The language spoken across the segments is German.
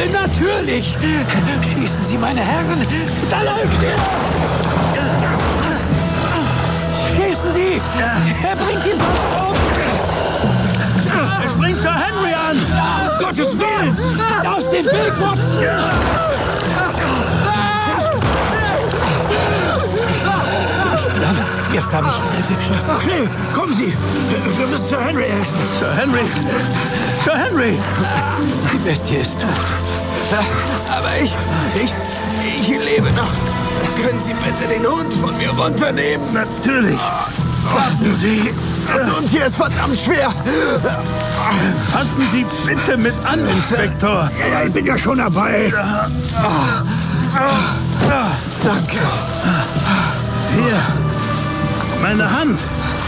Natürlich! Schießen Sie, meine Herren! Da läuft er! Schießen Sie! Er bringt ihn sonst um! Er springt Sir Henry an! Um Gottes Willen! Aus dem Weg, Watson! Jetzt habe ich ihn erwischt. Schnell, kommen Sie! Wir müssen Sir Henry helfen. Sir Henry! Sir Henry! Die Bestie ist tot. Aber ich lebe noch. Können Sie bitte den Hund von mir runternehmen? Natürlich. Warten Sie. Das Untier ist verdammt schwer. Fassen Sie bitte mit an, Inspektor. Ja, ich bin ja schon dabei. Danke. Hier. Meine Hand.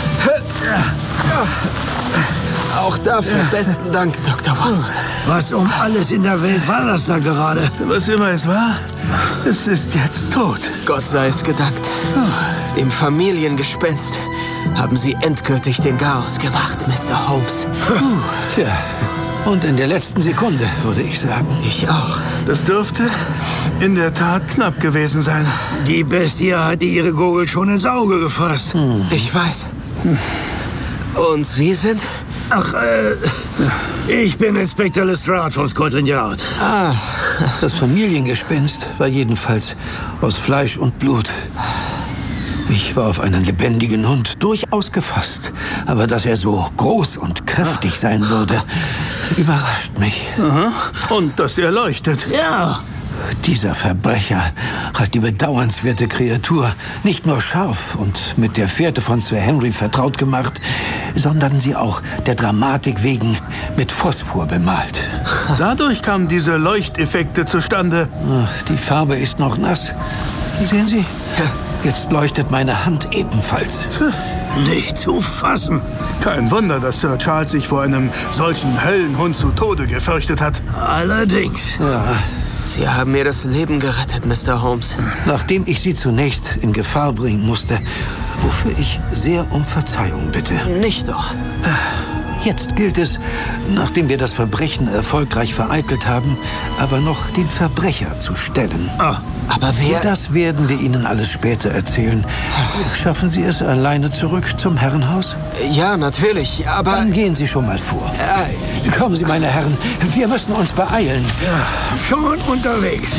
Auch dafür besten Dank, Dr. Watson. Was um alles in der Welt war das da gerade? Was immer es war, es ist jetzt tot. Gott sei es gedankt. Dem Familiengespenst haben Sie endgültig den Chaos gemacht, Mr. Holmes. Tja, und in der letzten Sekunde, würde ich sagen. Ich auch. Das dürfte in der Tat knapp gewesen sein. Die Bestie hatte ihre Gurgel schon ins Auge gefasst. Ich weiß. Und Sie sind? Ach, ich bin Inspektor Lestrade von Scotland Yard. Das Familiengespenst war jedenfalls aus Fleisch und Blut. Ich war auf einen lebendigen Hund durchaus gefasst. Aber dass er so groß und kräftig sein würde, überrascht mich. Aha. Und dass er leuchtet. Ja. Dieser Verbrecher hat die bedauernswerte Kreatur nicht nur scharf und mit der Fährte von Sir Henry vertraut gemacht, sondern sie auch der Dramatik wegen mit Phosphor bemalt. Dadurch kamen diese Leuchteffekte zustande. Die Farbe ist noch nass. Sehen Sie? Jetzt leuchtet meine Hand ebenfalls. Nicht zu fassen. Kein Wunder, dass Sir Charles sich vor einem solchen Höllenhund zu Tode gefürchtet hat. Allerdings. Ja. Sie haben mir das Leben gerettet, Mr. Holmes. Nachdem ich Sie zunächst in Gefahr bringen musste, wofür ich sehr um Verzeihung bitte. Nicht doch. Jetzt gilt es, nachdem wir das Verbrechen erfolgreich vereitelt haben, aber noch den Verbrecher zu stellen. Aber wer... Das werden wir Ihnen alles später erzählen. Schaffen Sie es alleine zurück zum Herrenhaus? Ja, natürlich, aber... Dann gehen Sie schon mal vor. Kommen Sie, meine Herren, wir müssen uns beeilen. Schon unterwegs.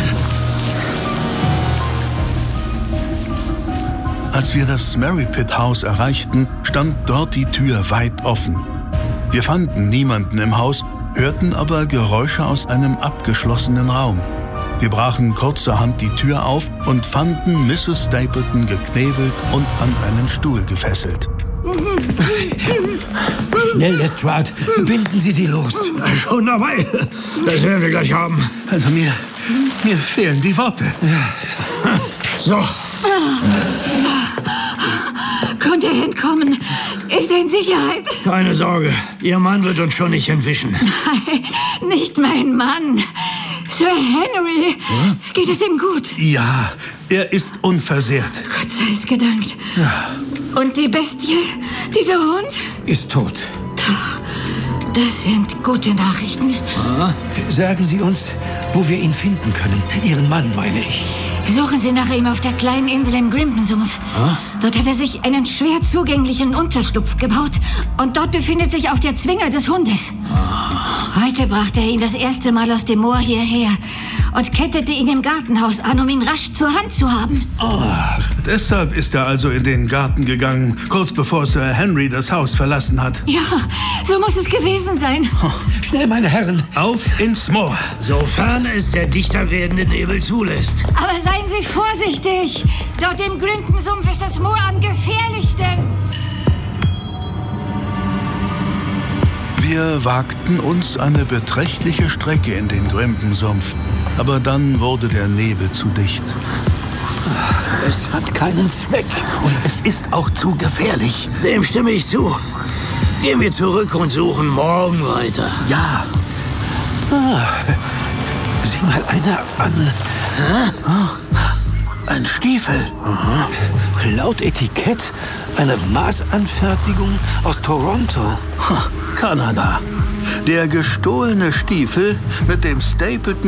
Als wir das Merripit House erreichten, stand dort die Tür weit offen. Wir fanden niemanden im Haus, hörten aber Geräusche aus einem abgeschlossenen Raum. Wir brachen kurzerhand die Tür auf und fanden Mrs. Stapleton geknebelt und an einen Stuhl gefesselt. Schnell, Lestrade, binden Sie sie los. Schon dabei. Das werden wir gleich haben. Also mir fehlen die Worte. Ja. So. Konnte er entkommen? Ist er in Sicherheit? Keine Sorge, Ihr Mann wird uns schon nicht entwischen. Nein, nicht mein Mann. Sir Henry, geht es ihm gut? Ja, er ist unversehrt. Gott sei es gedankt. Ja. Und die Bestie, dieser Hund? Ist tot. Das sind gute Nachrichten. Sagen Sie uns, wo wir ihn finden können. Ihren Mann, meine ich. Suchen Sie nach ihm auf der kleinen Insel im Grimpen-Sumpf. Dort hat er sich einen schwer zugänglichen Unterschlupf gebaut. Und dort befindet sich auch der Zwinger des Hundes. Heute brachte er ihn das erste Mal aus dem Moor hierher und kettete ihn im Gartenhaus an, um ihn rasch zur Hand zu haben. Deshalb ist er also in den Garten gegangen, kurz bevor Sir Henry das Haus verlassen hat. Ja, so muss es gewesen sein. Schnell, meine Herren. Auf ins Moor. Sofern es der dichter werdende Nebel zulässt. Aber seien Sie vorsichtig. Dort im Grimpen-Sumpf ist das Moor am gefährlichsten. Wir wagten uns eine beträchtliche Strecke in den Grimpen-Sumpf. Aber dann wurde der Nebel zu dicht. Es hat keinen Zweck. Und es ist auch zu gefährlich. Dem stimme ich zu. Gehen wir zurück und suchen morgen weiter. Ja. Sieh mal einer an. Ein Stiefel. Laut Etikett eine Maßanfertigung aus Toronto. Kanada. Der gestohlene Stiefel mit dem Stapleton